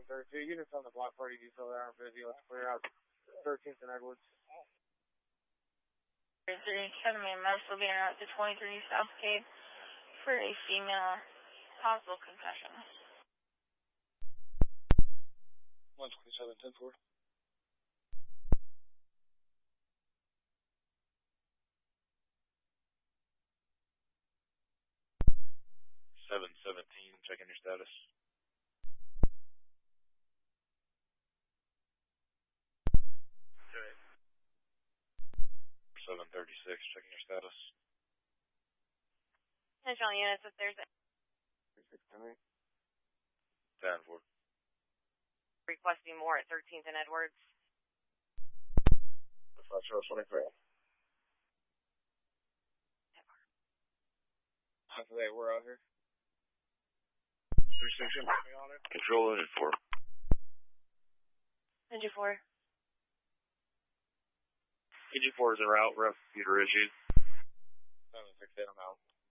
732. Units on the block party detail that aren't busy. Let's clear out 13th and Edwards. 7 EMS will be en route to 23 South Cape for a female possible concussion. 127, 10 4. Checking your status. 736, checking your status. Attention all units, if there's 36, 10 4. requesting more at 13th and Edwards. 23. After that, we're out here. 36, control unit 4. Engine 4. Engine 4 is en route, rough computer issued. 768, I'm out.